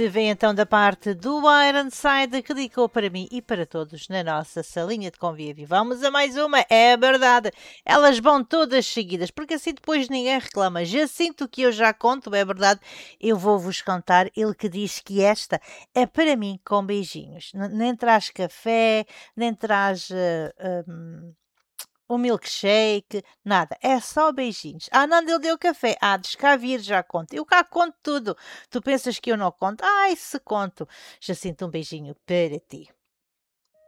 que vem então da parte do Ironside, que dedicou para mim e para todos na nossa salinha de convívio. Vamos a mais uma, é verdade. Elas vão todas seguidas, porque assim depois ninguém reclama. Já sinto que eu já conto, é verdade. Eu vou-vos contar. Ele que diz que esta é para mim com beijinhos. Nem traz café, nem traz um milkshake, nada, é só beijinhos. Ah, não, ele deu café. Ah, deixa cá vir, já conto. Eu cá conto tudo. Tu pensas que eu não conto? Ai, se conto. Já sinto um beijinho para ti.